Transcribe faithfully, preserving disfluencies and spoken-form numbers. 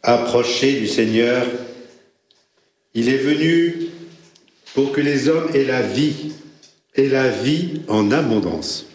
approcher du Seigneur. Il est venu pour que les hommes aient la vie, et la vie en abondance.